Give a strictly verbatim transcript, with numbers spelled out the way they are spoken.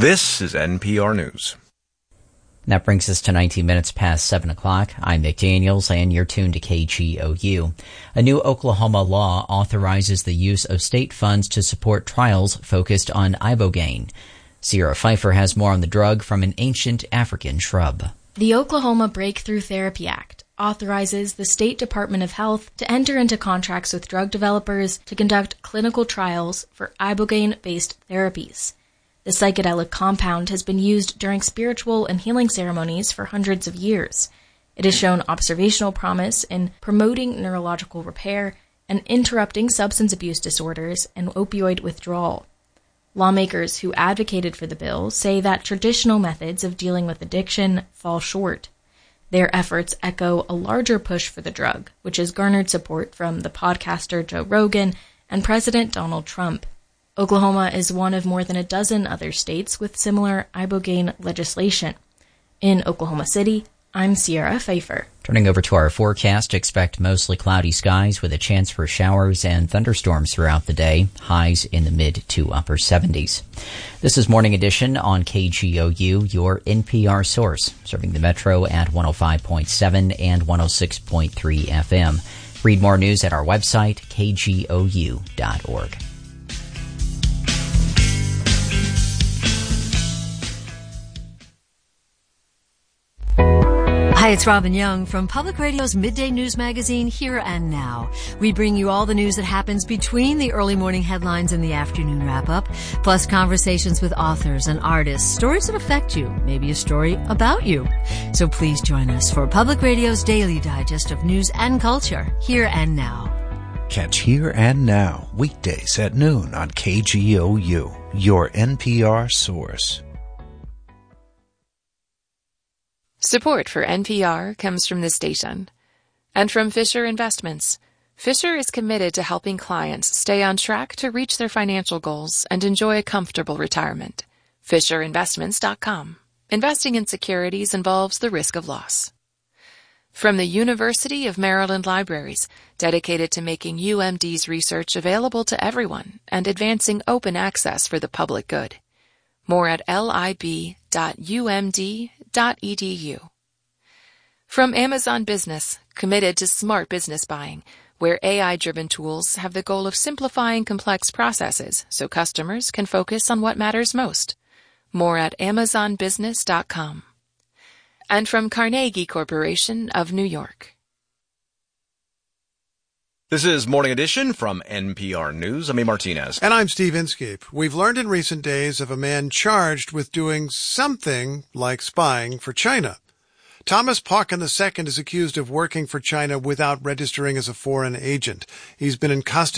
This is N P R News. That brings us to nineteen minutes past seven o'clock. I'm Nick Daniels, and you're tuned to K G O U. A new Oklahoma law authorizes the use of state funds to support trials focused on ibogaine. Sierra Pfeiffer has more on the drug from an ancient African shrub. The Oklahoma Breakthrough Therapy Act authorizes the State Department of Health to enter into contracts with drug developers to conduct clinical trials for ibogaine-based therapies. The psychedelic compound has been used during spiritual and healing ceremonies for hundreds of years. It has shown observational promise in promoting neurological repair and interrupting substance abuse disorders and opioid withdrawal. Lawmakers who advocated for the bill say that traditional methods of dealing with addiction fall short. Their efforts echo a larger push for the drug, which has garnered support from the podcaster Joe Rogan and President Donald Trump. Oklahoma is one of more than a dozen other states with similar ibogaine legislation. In Oklahoma City, I'm Sierra Pfeiffer. Turning over to our forecast, expect mostly cloudy skies with a chance for showers and thunderstorms throughout the day, highs in the mid to upper seventies. This is Morning Edition on K G O U, your N P R source, serving the metro at one oh five point seven and one oh six point three F M. Read more news at our website, k g o u dot org. Hi, it's Robin Young from Public Radio's Midday News Magazine, Here and Now. We bring you all the news that happens between the early morning headlines and the afternoon wrap-up, plus conversations with authors and artists, stories that affect you, maybe a story about you. So please join us for Public Radio's daily digest of news and culture, Here and Now. Catch Here and Now, weekdays at noon on K G O U, your N P R source. Support for N P R comes from this station and from Fisher Investments. Fisher is committed to helping clients stay on track to reach their financial goals and enjoy a comfortable retirement. Fisher Investments dot com. Investing in securities involves the risk of loss. From the University of Maryland Libraries, dedicated to making U M D's research available to everyone and advancing open access for the public good. More at lib dot u m d dot e d u. From Amazon Business, committed to smart business buying, where A I-driven tools have the goal of simplifying complex processes so customers can focus on what matters most. More at amazon business dot com. And from Carnegie Corporation of New York. This is Morning Edition from N P R News. I'm A. Martinez. And I'm Steve Inskeep. We've learned in recent days of a man charged with doing something like spying for China. Thomas Pauken the Second is accused of working for China without registering as a foreign agent. He's been in custody